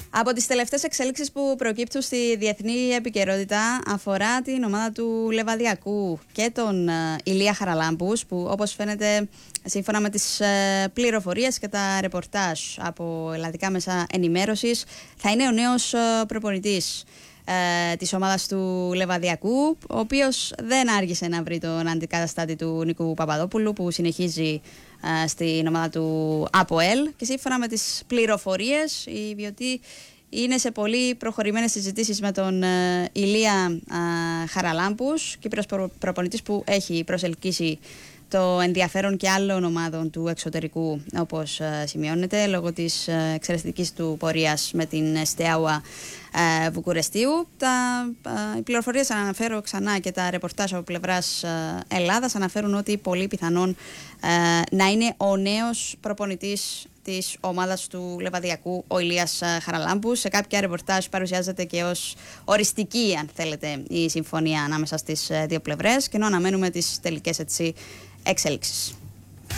Από τις τελευταίες εξέλιξεις που προκύπτουν στη διεθνή επικαιρότητα αφορά την ομάδα του Λεβαδιακού και τον Ηλία Χαραλάμπους, που όπως φαίνεται σύμφωνα με τις πληροφορίες και τα ρεπορτάζ από ελλαδικά μέσα ενημέρωσης θα είναι ο νέος προπονητής της ομάδας του Λεβαδιακού, ο οποίος δεν άργησε να βρει τον αντικαταστάτη του Νίκου Παπαδόπουλου που συνεχίζει στην ομάδα του ΑΠΟΕΛ, και σύμφωνα με τις πληροφορίες οι Βιωτοί είναι σε πολύ προχωρημένες συζητήσεις με τον Ηλία Χαραλάμπους, Κύπρος προπονητής που έχει προσελκύσει το ενδιαφέρον και άλλων ομάδων του εξωτερικού, όπως σημειώνεται, λόγω της εξαιρετικής του πορείας με την Στεάουα Βουκουρεστίου. Οι πληροφορίες, αναφέρω ξανά, και τα ρεπορτάζ από πλευράς Ελλάδας αναφέρουν ότι πολύ πιθανόν να είναι ο νέος προπονητής της ομάδας του Λεβαδιακού ο Ηλίας Χαραλάμπους. Σε κάποια ρεπορτάζ παρουσιάζεται και ως οριστική, αν θέλετε, η συμφωνία ανάμεσα στις δύο πλευρές, και ενώ αναμένουμε τις τελικές εξέλιξεις.